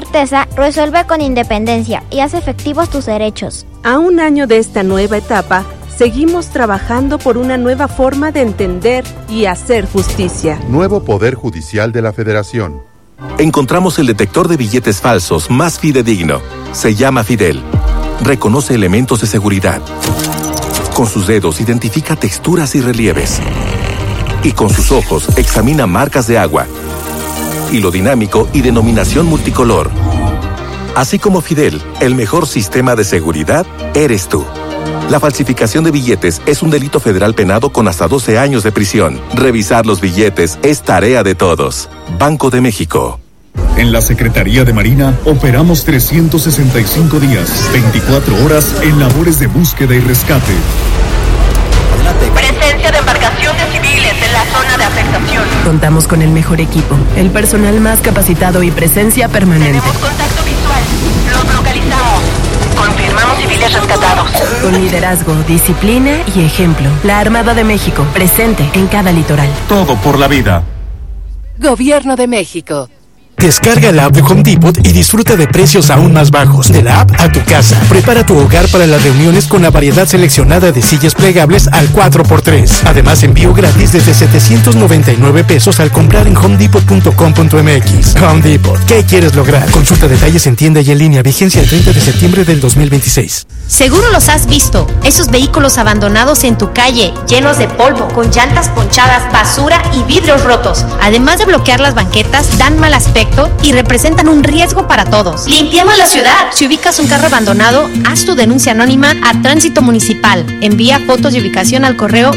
certeza, resuelve con independencia y haz efectivos tus derechos. A un año de esta nueva etapa, seguimos trabajando por una nueva forma de entender y hacer justicia. Nuevo Poder Judicial de la Federación. Encontramos el detector de billetes falsos más fidedigno. Se llama Fidel. Reconoce elementos de seguridad. Con sus dedos identifica texturas y relieves. Y con sus ojos examina marcas de agua, hilo dinámico y denominación multicolor. Así como Fidel, el mejor sistema de seguridad eres tú. La falsificación de billetes es un delito federal penado con hasta 12 años de prisión. Revisar los billetes es tarea de todos. Banco de México. En la Secretaría de Marina operamos 365 días, 24 horas en labores de búsqueda y rescate. Presencia de embarcaciones civiles en la zona de afectación. Contamos con el mejor equipo, el personal más capacitado y presencia permanente. Tenemos contacto visual. Los localizamos. Confirmamos civiles rescatados. Con liderazgo, disciplina y ejemplo. La Armada de México, presente en cada litoral. Todo por la vida. Gobierno de México. Descarga la app de Home Depot y disfruta de precios aún más bajos. De la app a tu casa. Prepara tu hogar para las reuniones con la variedad seleccionada de sillas plegables al 4x3. Además, envío gratis desde 799 pesos al comprar en homedepot.com.mx. Home Depot. ¿Qué quieres lograr? Consulta detalles en tienda y en línea. Vigencia el 30 de septiembre del 2026. Seguro los has visto. Esos vehículos abandonados en tu calle, llenos de polvo, con llantas ponchadas, basura y vidrios rotos. Además de bloquear las banquetas, dan mal aspecto y representan un riesgo para todos. ¡Limpiemos la ciudad! Si ubicas un carro abandonado, haz tu denuncia anónima a Tránsito Municipal. Envía fotos de ubicación al correo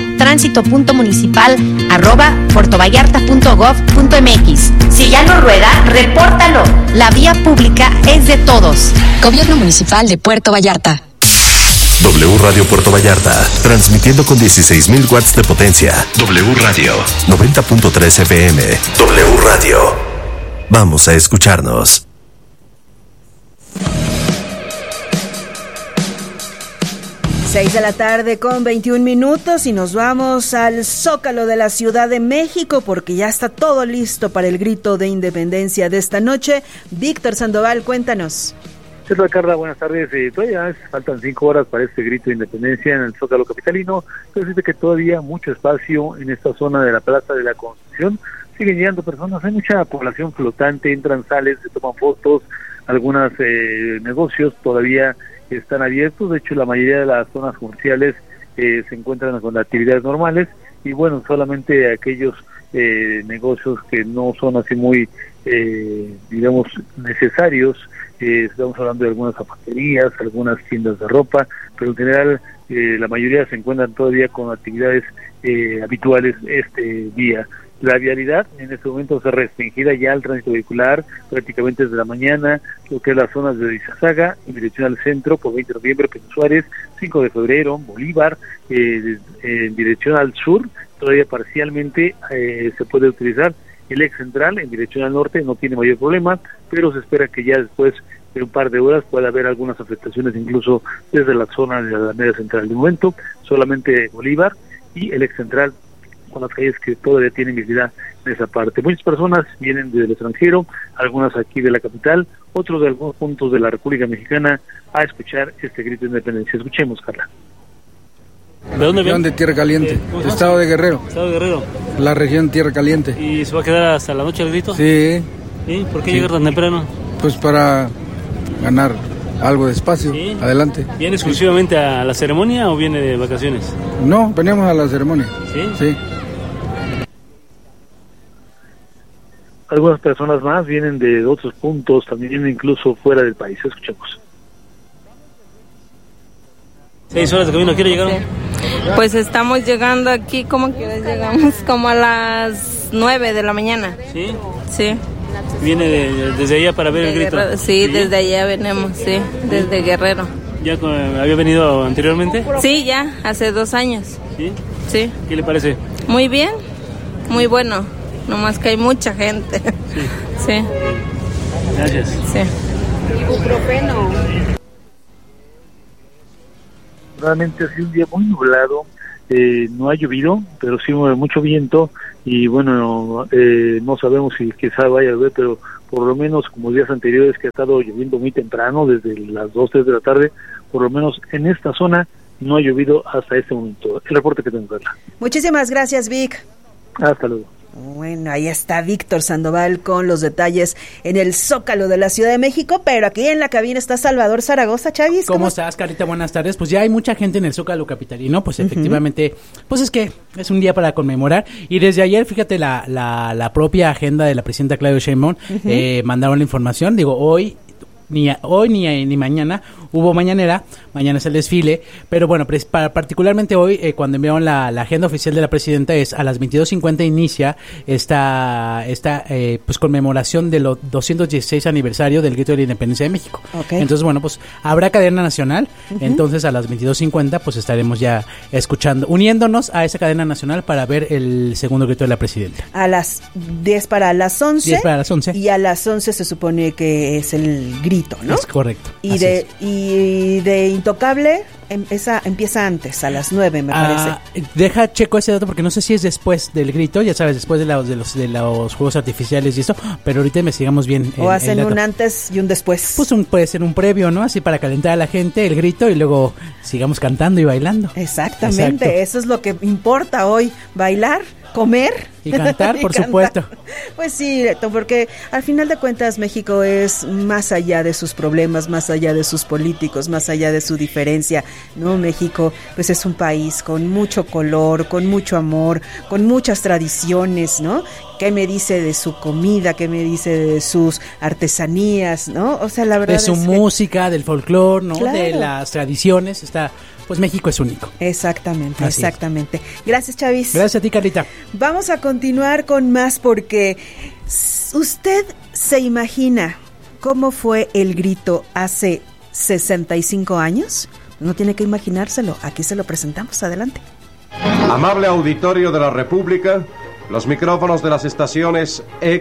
tránsito.municipal@puertovallarta.gov.mx. Si ya no rueda, repórtalo. La vía pública es de todos. Gobierno Municipal de Puerto Vallarta. W Radio Puerto Vallarta, transmitiendo con 16,000 watts de potencia. W Radio, 90.3 FM. W Radio. Vamos a escucharnos. Seis de la tarde con 21 minutos y nos vamos al Zócalo de la Ciudad de México porque ya está todo listo para el grito de independencia de esta noche. Víctor Sandoval, cuéntanos. ¿Qué tal, Carla? Buenas tardes. Todavía faltan 5 horas para este grito de independencia en el Zócalo capitalino. Pero dice que todavía mucho espacio en esta zona de la Plaza de la Constitución. Siguen llegando personas, hay mucha población flotante, entran, salen, se toman fotos, algunos negocios todavía están abiertos. De hecho, la mayoría de las zonas comerciales se encuentran con actividades normales y bueno, solamente aquellos negocios que no son así muy, digamos, necesarios. Estamos hablando de algunas zapaterías, algunas tiendas de ropa, pero en general la mayoría se encuentran todavía con actividades habituales este día. La vialidad en este momento se restringida ya al tránsito vehicular prácticamente desde la mañana, lo que es las zonas de Izazaga, en dirección al centro, por 20 de noviembre, Pino Suárez, 5 de febrero, Bolívar, en dirección al sur, todavía parcialmente se puede utilizar el eje central en dirección al norte, no tiene mayor problema, pero se espera que ya después de un par de horas pueda haber algunas afectaciones incluso desde la zona de la Alameda Central. De momento, solamente Bolívar y el eje central con las calles que todavía tienen visibilidad en esa parte. Muchas personas vienen del extranjero, algunas aquí de la capital, otros de algunos puntos de la República Mexicana a escuchar este grito de independencia. Escuchemos, Carla. ¿De dónde viene? De Tierra Caliente, Estado de Guerrero. Estado de Guerrero. La región Tierra Caliente. ¿Y se va a quedar hasta la noche el grito? Sí. ¿Y por qué llegar tan temprano? Pues para ganar algo de espacio. ¿Sí? Adelante. ¿Viene exclusivamente a la ceremonia o viene de vacaciones? No, venimos a la ceremonia. ¿Sí? Sí. Algunas personas más vienen de otros puntos, también vienen incluso fuera del país. Escuchemos. 6 horas de camino, ¿quiere llegar? Pues estamos llegando aquí, ¿cómo quieres? Llegamos como a las 9 de la mañana. ¿Sí? Sí. ¿Viene desde allá para ver el grito? Guerrero, sí, desde allá venimos, sí, desde Guerrero. ¿Ya había venido anteriormente? Sí, ya, hace 2 años. ¿Sí? Sí. ¿Qué le parece? Muy bien, muy bueno, nomás que hay mucha gente. Sí. Sí. Gracias. Sí. Ibuprofeno. Realmente ha sido un día muy nublado, no ha llovido, pero sí mueve mucho viento y bueno, no sabemos si quizá vaya a llover, pero por lo menos como días anteriores que ha estado lloviendo muy temprano, desde las 2, 3 de la tarde, por lo menos en esta zona no ha llovido hasta este momento. El reporte que tengo, Carla. Muchísimas gracias, Vic. Hasta luego. Bueno, ahí está Víctor Sandoval con los detalles en el Zócalo de la Ciudad de México, pero aquí en la cabina está Salvador Zaragoza. Chavis, ¿Cómo estás, Carita? Buenas tardes. Pues ya hay mucha gente en el Zócalo capitalino, pues efectivamente, pues es que es un día para conmemorar, y desde ayer, fíjate, la propia agenda de la presidenta Claudia Sheinbaum, mandaron la información, digo, hoy ni mañana hubo mañanera, mañana es el desfile, pero bueno, particularmente hoy, cuando enviaron la agenda oficial de la presidenta, es a las 22:50 inicia esta pues conmemoración de los 216 aniversario del Grito de la Independencia de México. Okay. Entonces, bueno, pues habrá cadena nacional, entonces a las 22:50 pues estaremos ya escuchando, uniéndonos a esa cadena nacional para ver el segundo grito de la presidenta. A las 10 para las 11. 10 para las 11. Y a las 11 se supone que es el grito, ¿no? Es correcto. Y de Intocable esa empieza antes, a las 9, me parece. Deja checo ese dato porque no sé si es después del grito, ya sabes, después de los juegos artificiales y esto, pero ahorita investigamos bien. O hacen un antes y un después. Pues puede ser un previo, ¿no? Así para calentar a la gente, el grito, y luego sigamos cantando y bailando. Exactamente. Exacto. Eso es lo que importa hoy, bailar, comer y cantar, por supuesto. Pues sí, porque al final de cuentas México es más allá de sus problemas, más allá de sus políticos, más allá de su diferencia, ¿no? México pues es un país con mucho color, con mucho amor, con muchas tradiciones, ¿no? ¿Qué me dice de su comida? ¿Qué me dice de sus artesanías? ¿No? O sea, la verdad de su música, del folclore, ¿no? Claro. De las tradiciones, pues México es único. Exactamente, así exactamente. Gracias, Chavis. Gracias a ti, Carlita. Vamos a continuar con más porque usted se imagina cómo fue el grito hace 65 años. No tiene que imaginárselo. Aquí se lo presentamos. Adelante. Amable auditorio de la República, los micrófonos de las estaciones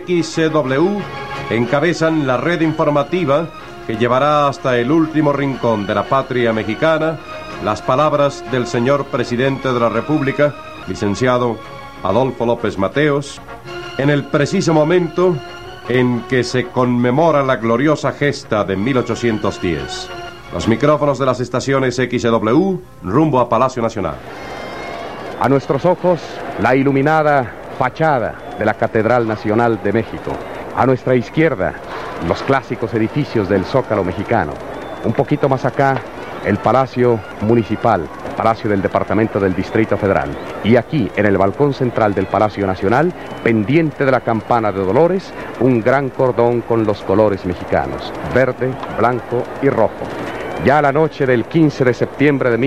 XCW encabezan la red informativa que llevará hasta el último rincón de la patria mexicana las palabras del señor presidente de la República, licenciado Adolfo López Mateos, en el preciso momento en que se conmemora la gloriosa gesta de 1810. Los micrófonos de las estaciones XCW rumbo a Palacio Nacional. A nuestros ojos, la iluminada fachada de la Catedral Nacional de México. A nuestra izquierda, los clásicos edificios del Zócalo mexicano. Un poquito más acá, el Palacio Municipal, Palacio del Departamento del Distrito Federal. Y aquí, en el balcón central del Palacio Nacional, pendiente de la campana de Dolores, un gran cordón con los colores mexicanos, verde, blanco y rojo. Ya la noche del 15 de septiembre de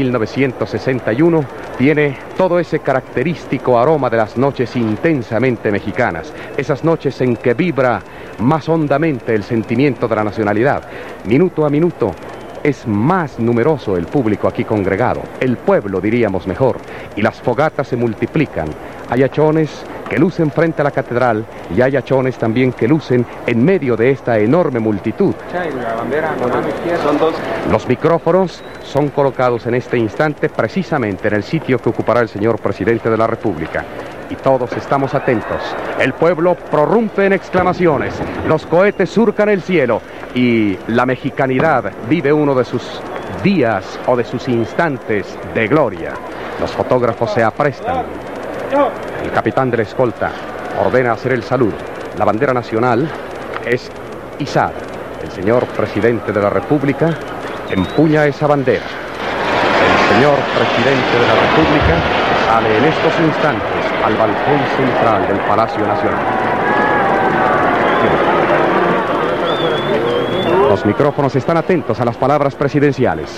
1961 tiene todo ese característico aroma de las noches intensamente mexicanas, esas noches en que vibra más hondamente el sentimiento de la nacionalidad. Minuto a minuto es más numeroso el público aquí congregado, el pueblo diríamos mejor, y las fogatas se multiplican. Hay hachones que lucen frente a la catedral y hay hachones también que lucen en medio de esta enorme multitud. Los micrófonos son colocados en este instante precisamente en el sitio que ocupará el señor presidente de la República. Y todos estamos atentos. El pueblo prorrumpe en exclamaciones, los cohetes surcan el cielo y la mexicanidad vive uno de sus días o de sus instantes de gloria. Los fotógrafos se aprestan. El capitán de la escolta ordena hacer el saludo. La bandera nacional es izada. El señor presidente de la República empuña esa bandera. El señor presidente de la República sale en estos instantes al balcón central del Palacio Nacional. Los micrófonos están atentos a las palabras presidenciales.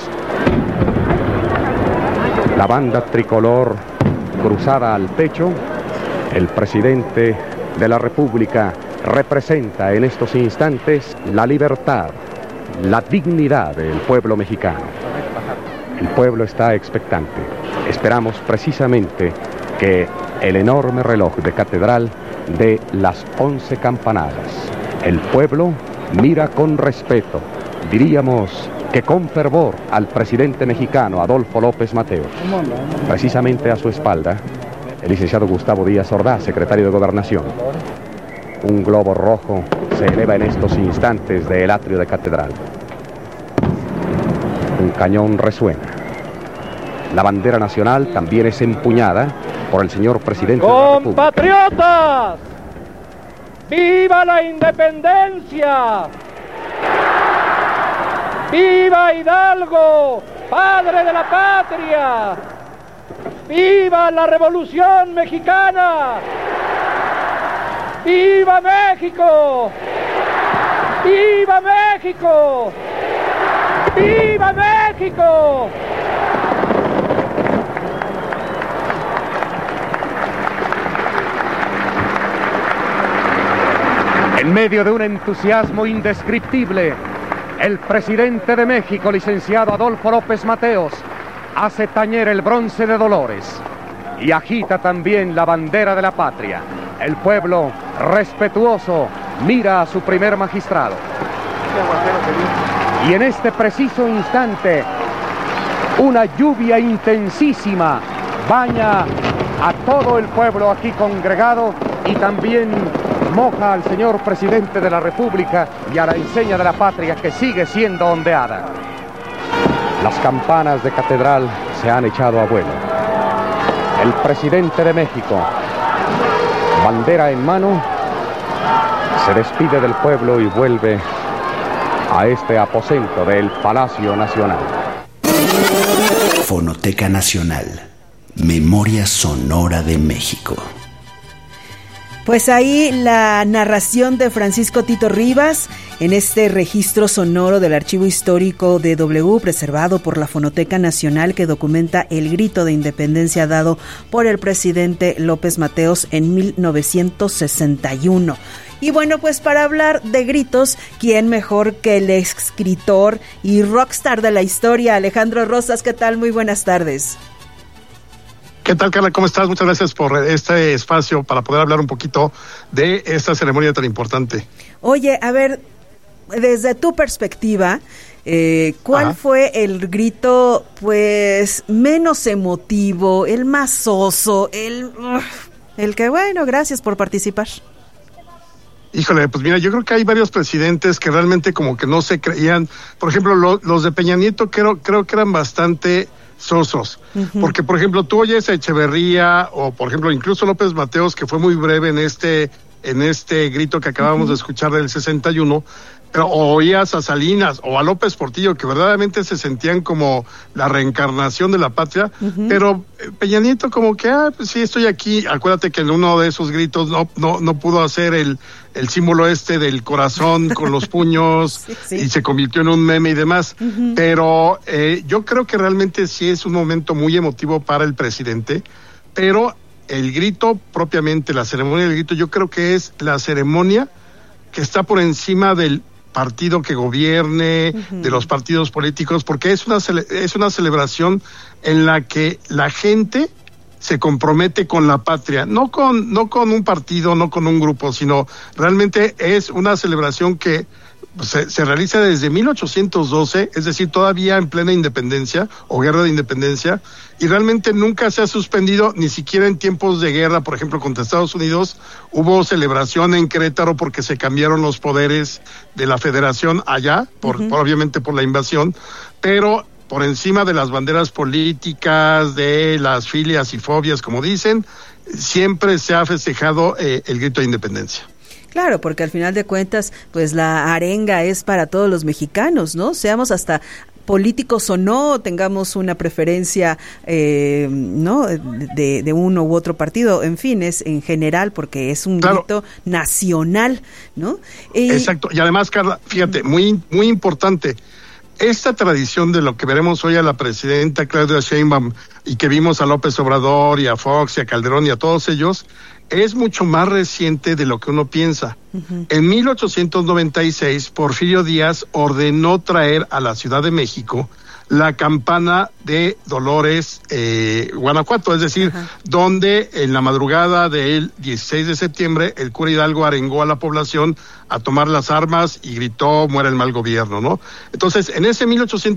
La banda tricolor cruzada al pecho, el presidente de la República representa en estos instantes la libertad, la dignidad del pueblo mexicano. El pueblo está expectante. Esperamos precisamente que el enorme reloj de catedral dé las 11 campanadas. El pueblo mira con respeto, diríamos que con fervor, al presidente mexicano Adolfo López Mateos. Precisamente a su espalda, el licenciado Gustavo Díaz Ordaz, secretario de Gobernación. Un globo rojo se eleva en estos instantes del atrio de catedral. Un cañón resuena. La bandera nacional también es empuñada por el señor presidente de la República. ¡Compatriotas! ¡Viva la independencia! ¡Viva Hidalgo, padre de la patria! ¡Viva la Revolución Mexicana! ¡Viva México! ¡Viva México! ¡Viva México! En medio de un entusiasmo indescriptible, el presidente de México, licenciado Adolfo López Mateos, hace tañer el bronce de Dolores y agita también la bandera de la patria. El pueblo, respetuoso, mira a su primer magistrado. Y en este preciso instante, una lluvia intensísima baña a todo el pueblo aquí congregado y también moja al señor presidente de la República y a la enseña de la patria que sigue siendo ondeada. Las campanas de catedral se han echado a vuelo. El presidente de México, bandera en mano, se despide del pueblo y vuelve a este aposento del Palacio Nacional. Fonoteca Nacional, Memoria Sonora de México. Pues ahí la narración de Francisco Tito Rivas en este registro sonoro del Archivo Histórico de W, preservado por la Fonoteca Nacional, que documenta el grito de independencia dado por el presidente López Mateos en 1961. Y bueno, pues para hablar de gritos, ¿quién mejor que el escritor y rockstar de la historia, Alejandro Rosas? ¿Qué tal? Muy buenas tardes. ¿Qué tal, Carla? ¿Cómo estás? Muchas gracias por este espacio para poder hablar un poquito de esta ceremonia tan importante. Oye, a ver, desde tu perspectiva, ¿cuál fue el grito, pues, menos emotivo, el más soso, el que, bueno, gracias por participar? Híjole, pues mira, yo creo que hay varios presidentes que realmente como que no se creían. Por ejemplo, los de Peña Nieto creo que eran bastante sosos, porque por ejemplo tú oyes a Echeverría o por ejemplo incluso López Mateos, que fue muy breve en este grito que acabamos de escuchar del 61, pero oías a Salinas o a López Portillo, que verdaderamente se sentían como la reencarnación de la patria, pero Peña Nieto como que, pues sí, estoy aquí. Acuérdate que en uno de esos gritos no pudo hacer el símbolo del corazón con los puños, sí. Y se convirtió en un meme y demás, pero yo creo que realmente sí es un momento muy emotivo para el presidente, pero el grito propiamente, la ceremonia del grito, yo creo que es la ceremonia que está por encima del partido que gobierne, de los partidos políticos, porque es una celebración en la que la gente se compromete con la patria, no con un partido, no con un grupo, sino realmente es una celebración que se realiza desde 1812, es decir, todavía en plena independencia o guerra de independencia, y realmente nunca se ha suspendido, ni siquiera en tiempos de guerra. Por ejemplo, contra Estados Unidos hubo celebración en Querétaro porque se cambiaron los poderes de la federación allá, obviamente por la invasión, pero por encima de las banderas políticas, de las filias y fobias, como dicen, siempre se ha festejado el grito de independencia. Claro, porque al final de cuentas, pues la arenga es para todos los mexicanos, ¿no? Seamos hasta políticos o no, tengamos una preferencia, ¿no? De uno u otro partido, en fin, es en general, porque es un grito nacional, ¿no? Exacto, y además, Carla, fíjate, muy, muy importante, esta tradición de lo que veremos hoy a la presidenta Claudia Sheinbaum y que vimos a López Obrador y a Fox y a Calderón y a todos ellos, es mucho más reciente de lo que uno piensa. En 1896, Porfirio Díaz ordenó traer a la Ciudad de México la campana de Dolores, Guanajuato, es decir, donde en la madrugada del 16 de septiembre el cura Hidalgo arengó a la población a tomar las armas y gritó "muera el mal gobierno", ¿no? Entonces, en ese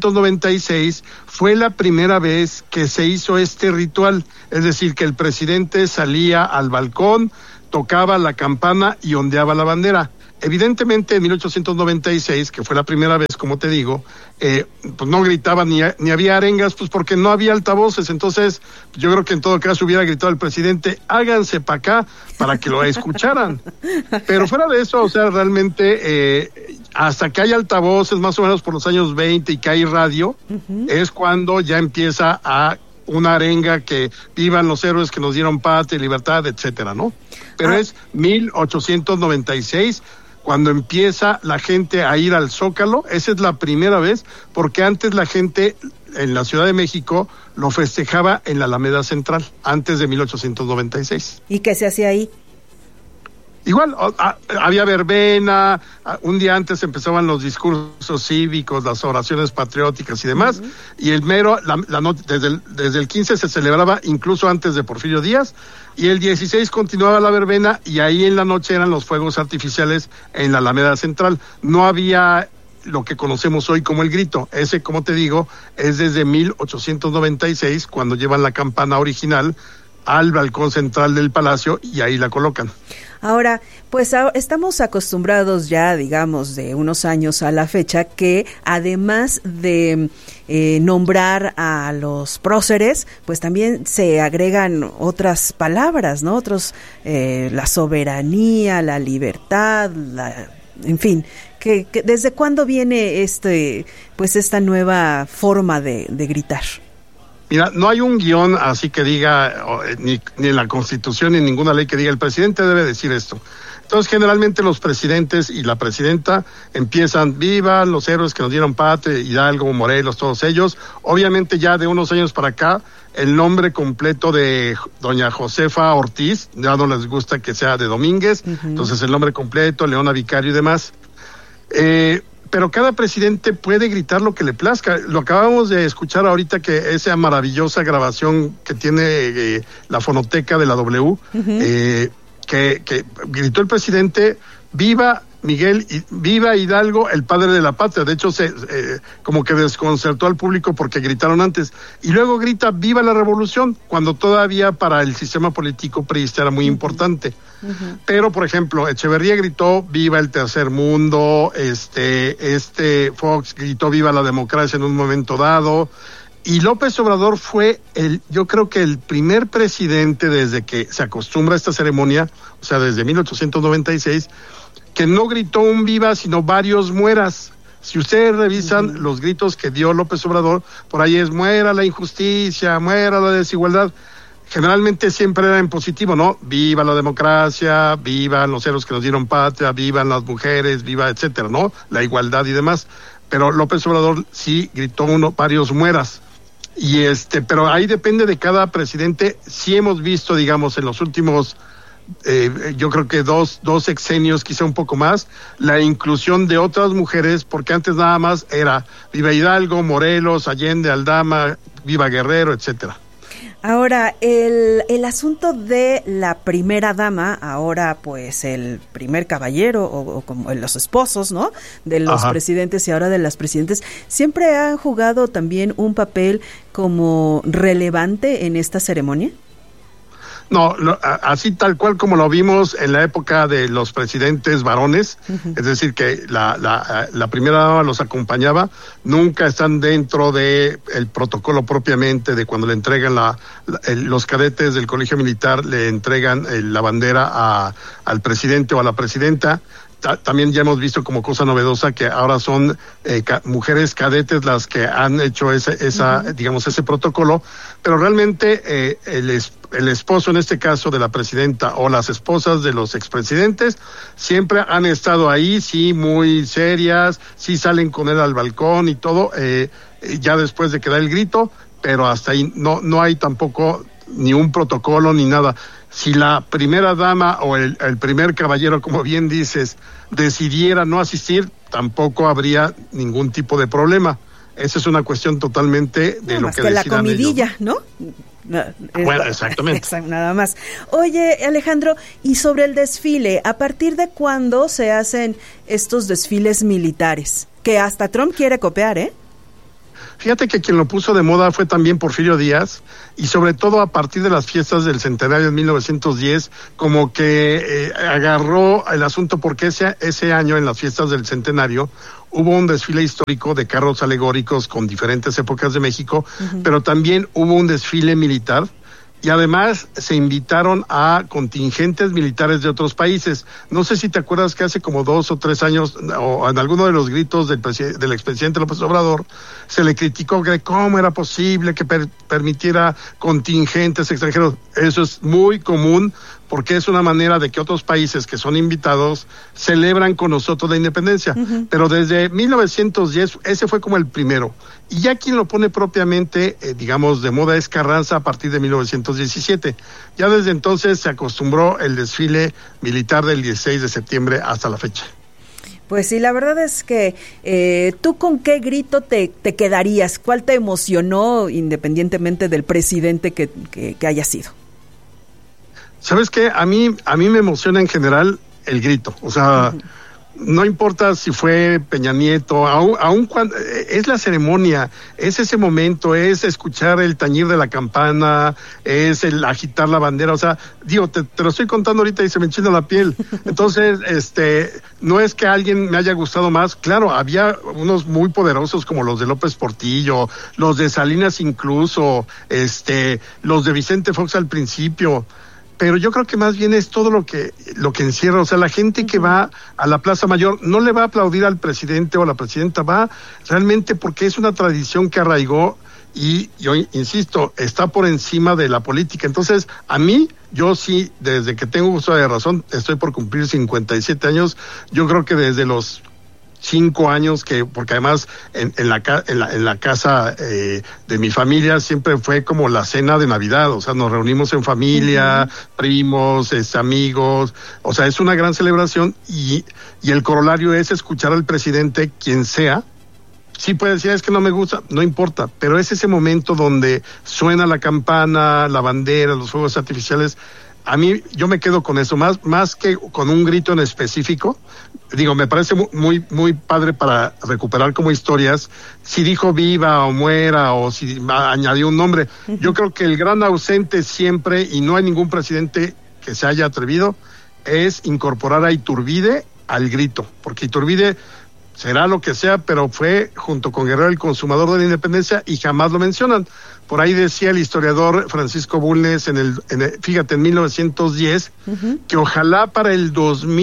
1896 fue la primera vez que se hizo este ritual, es decir, que el presidente salía al balcón, tocaba la campana y ondeaba la bandera. Evidentemente en 1896, que fue la primera vez, como te digo, pues no gritaban ni había arengas, pues porque no había altavoces. Entonces yo creo que en todo caso hubiera gritado el presidente, háganse para acá, para que lo escucharan. Pero fuera de eso, o sea, realmente hasta que hay altavoces, más o menos por los años 20 y que hay radio, es cuando ya empieza a una arenga que vivan los héroes que nos dieron patria y libertad, etcétera, ¿no? Pero es 1896 cuando empieza la gente a ir al Zócalo. Esa es la primera vez, porque antes la gente en la Ciudad de México lo festejaba en la Alameda Central, antes de 1896. ¿Y qué se hacía ahí? Igual, había verbena, un día antes empezaban los discursos cívicos, las oraciones patrióticas y demás, y el mero, desde el 15 se celebraba incluso antes de Porfirio Díaz, y el 16 continuaba la verbena, y ahí en la noche eran los fuegos artificiales en la Alameda Central. No había lo que conocemos hoy como el grito. Ese, como te digo, es desde 1896, cuando llevan la campana original al balcón central del Palacio y ahí la colocan. Ahora, pues estamos acostumbrados ya, digamos, de unos años a la fecha, que además de nombrar a los próceres, pues también se agregan otras palabras, ¿no? La soberanía, la libertad, en fin, que ¿desde cuándo viene esta nueva forma de gritar? Mira, no hay un guión así que diga, ni en la Constitución ni en ninguna ley que diga el presidente debe decir esto. Entonces, generalmente los presidentes y la presidenta empiezan, viva los héroes que nos dieron patria, Hidalgo, Morelos, todos ellos. Obviamente ya de unos años para acá, el nombre completo de doña Josefa Ortiz, ya no les gusta que sea de Domínguez, entonces el nombre completo, Leona Vicario y demás. Pero cada presidente puede gritar lo que le plazca. Lo acabamos de escuchar ahorita, que esa maravillosa grabación que tiene la fonoteca de la W, que gritó el presidente, viva Miguel, viva Hidalgo, el padre de la patria. De hecho, como que desconcertó al público porque gritaron antes. Y luego grita, viva la revolución, cuando todavía para el sistema político priista era muy importante. Pero, por ejemplo, Echeverría gritó, viva el tercer mundo, Fox gritó, viva la democracia en un momento dado. Y López Obrador fue yo creo que el primer presidente desde que se acostumbra a esta ceremonia, o sea, desde 1896, que no gritó un viva, sino varios mueras. Si ustedes revisan los gritos que dio López Obrador, por ahí es muera la injusticia, muera la desigualdad. Generalmente siempre era en positivo, ¿no? Viva la democracia, vivan los héroes que nos dieron patria, vivan las mujeres, viva, etcétera, ¿no? La igualdad y demás. Pero López Obrador sí gritó varios mueras. Y pero ahí depende de cada presidente. Sí hemos visto, digamos, en los últimos yo creo que dos sexenios, quizá un poco más, la inclusión de otras mujeres, porque antes nada más era viva Hidalgo, Morelos, Allende, Aldama, viva Guerrero, etcétera. Ahora, el asunto de la primera dama, ahora pues el primer caballero o como los esposos, ¿no? De los presidentes y ahora de las presidentes, siempre han jugado también un papel como relevante en esta ceremonia. No, así tal cual como lo vimos en la época de los presidentes varones, es decir, que la primera dama los acompañaba, nunca están dentro de el protocolo propiamente de cuando le entregan los cadetes del Colegio Militar, le entregan la bandera al presidente o a la presidenta. También ya hemos visto como cosa novedosa que ahora son mujeres cadetes las que han hecho ese protocolo, pero realmente el esposo en este caso de la presidenta o las esposas de los expresidentes siempre han estado ahí, sí, muy serias, sí salen con él al balcón y todo, ya después de que da el grito, pero hasta ahí no hay tampoco ni un protocolo ni nada. Si la primera dama o el primer caballero, como bien dices, decidiera no asistir, tampoco habría ningún tipo de problema. Esa es una cuestión totalmente de lo que decidan la comidilla, ellos, ¿no? Bueno, exactamente. Nada más. Oye, Alejandro, y sobre el desfile, ¿a partir de cuándo se hacen estos desfiles militares? Que hasta Trump quiere copiar, ¿eh? Fíjate que quien lo puso de moda fue también Porfirio Díaz, y sobre todo a partir de las fiestas del centenario en 1910, como que agarró el asunto, porque ese año, en las fiestas del centenario, hubo un desfile histórico de carros alegóricos con diferentes épocas de México, pero también hubo un desfile militar, y además se invitaron a contingentes militares de otros países. No sé si te acuerdas que hace como 2 o 3 años, o en alguno de los gritos del expresidente López Obrador, se le criticó que cómo era posible que permitiera contingentes extranjeros. Eso es muy común, porque es una manera de que otros países que son invitados celebran con nosotros la independencia. Pero desde 1910, ese fue como el primero. Y ya quien lo pone propiamente, digamos, de moda es Carranza a partir de 1917. Ya desde entonces se acostumbró el desfile militar del 16 de septiembre hasta la fecha. Pues sí, la verdad es que ¿tú con qué grito te quedarías? ¿Cuál te emocionó, independientemente del presidente que haya sido? ¿Sabes qué? A mí me emociona en general el grito. O sea, no importa si fue Peña Nieto, aún cuando es la ceremonia, es ese momento, es escuchar el tañir de la campana, es el agitar la bandera. O sea, digo, te lo estoy contando ahorita y se me enchina la piel. Entonces, no es que a alguien me haya gustado más. Claro, había unos muy poderosos como los de López Portillo, los de Salinas incluso, los de Vicente Fox al principio. Pero yo creo que más bien es todo lo que encierra. O sea, la gente que va a la Plaza Mayor no le va a aplaudir al presidente o a la presidenta, va realmente porque es una tradición que arraigó y yo insisto, está por encima de la política. Entonces, a mí, yo sí, desde que tengo uso de razón, estoy por cumplir 57 años, yo creo que desde los 5 años, porque además en la casa de mi familia siempre fue como la cena de Navidad. O sea, nos reunimos en familia, primos, amigos. O sea, es una gran celebración y el corolario es escuchar al presidente, quien sea. Sí puede decir, es que no me gusta, no importa, pero es ese momento donde suena la campana, la bandera, los fuegos artificiales. A mí, yo me quedo con eso, más que con un grito en específico. Digo, me parece muy, muy padre para recuperar como historias, si dijo viva o muera, o si añadió un nombre. Yo creo que el gran ausente siempre, y no hay ningún presidente que se haya atrevido, es incorporar a Iturbide al grito, porque Iturbide será lo que sea, pero fue junto con Guerrero el consumador de la independencia y jamás lo mencionan. Por ahí decía el historiador Francisco Bulnes fíjate, en 1910, que ojalá para el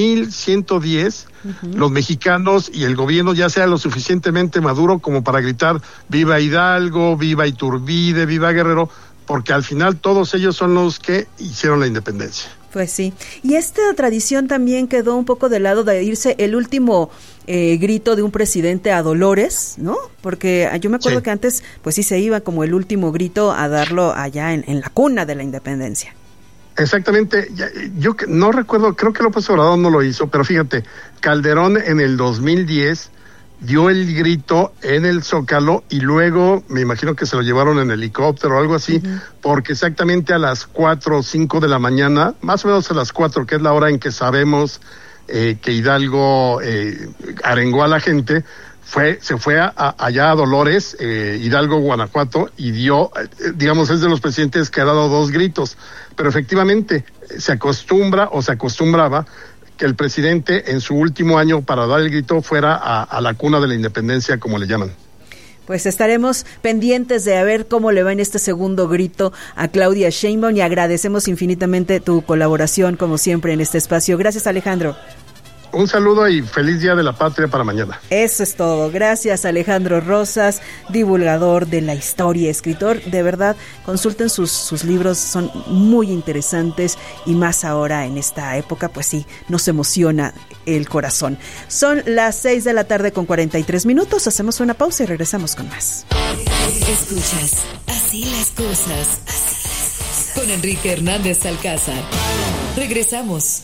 2110 los mexicanos y el gobierno ya sea lo suficientemente maduro como para gritar viva Hidalgo, viva Iturbide, viva Guerrero, porque al final todos ellos son los que hicieron la independencia. Pues sí, y esta tradición también quedó un poco de lado de irse el último grito de un presidente a Dolores, ¿no? Porque yo me acuerdo que antes, pues sí se iba como el último grito a darlo allá en la cuna de la independencia. Exactamente, yo no recuerdo, creo que López Obrador no lo hizo, pero fíjate, Calderón en el 2010 dio el grito en el Zócalo y luego me imagino que se lo llevaron en helicóptero o algo así, porque exactamente a las 4 o 5 de la mañana, más o menos a las 4, que es la hora en que sabemos que Hidalgo arengó a la gente, se fue allá a Dolores, Hidalgo, Guanajuato, y dio, digamos, es de los presidentes que ha dado 2 gritos, pero efectivamente se acostumbraba que el presidente en su último año para dar el grito fuera a la cuna de la independencia, como le llaman. Pues estaremos pendientes de a ver cómo le va en este segundo grito a Claudia Sheinbaum y agradecemos infinitamente tu colaboración, como siempre, en este espacio. Gracias, Alejandro. Un saludo y feliz Día de la Patria para mañana. Eso es todo. Gracias, Alejandro Rosas, divulgador de la historia, escritor. De verdad, consulten sus libros, son muy interesantes y más ahora en esta época, pues sí, nos emociona el corazón. Son las 6 de la tarde con 43 minutos. Hacemos una pausa y regresamos con más. Escuchas Así las cosas con Enrique Hernández Alcázar. Regresamos.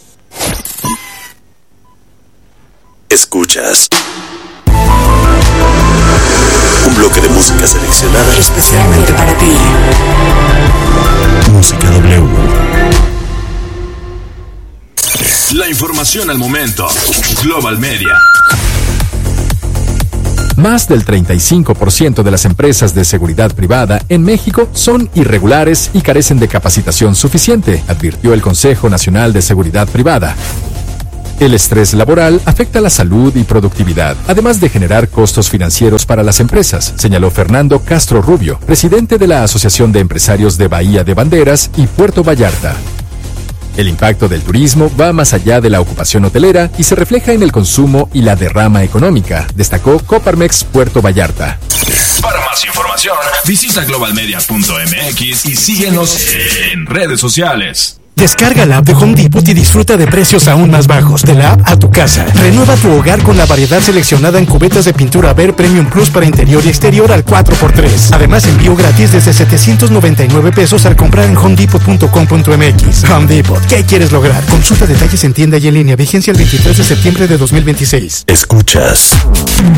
Escuchas un bloque de música seleccionada especialmente para ti. Música W. La información al momento. Global Media. Más del 35% de las empresas de seguridad privada en México son irregulares y carecen de capacitación suficiente, advirtió el Consejo Nacional de Seguridad Privada. El estrés laboral afecta la salud y productividad, además de generar costos financieros para las empresas, señaló Fernando Castro Rubio, presidente de la Asociación de Empresarios de Bahía de Banderas y Puerto Vallarta. El impacto del turismo va más allá de la ocupación hotelera y se refleja en el consumo y la derrama económica, destacó Coparmex Puerto Vallarta. Para más información, visita globalmedia.mx y síguenos en redes sociales. Descarga la app de Home Depot y disfruta de precios aún más bajos. De la app a tu casa. Renueva tu hogar con la variedad seleccionada en cubetas de pintura Ver Premium Plus para interior y exterior al 4x3. Además, envío gratis desde 799 pesos al comprar en homedepot.com.mx. Home Depot. ¿Qué quieres lograr? Consulta detalles en tienda y en línea. Vigencia el 23 de septiembre de 2026. Escuchas